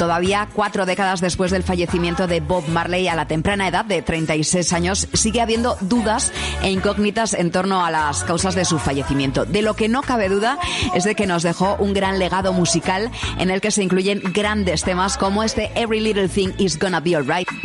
Todavía 4 décadas después del fallecimiento de Bob Marley a la temprana edad de 36 años, sigue habiendo dudas e incógnitas en torno a las causas de su fallecimiento. De lo que no cabe duda es de que nos dejó un gran legado musical en el que se incluyen grandes temas como este Every Little Thing Is Gonna Be Alright.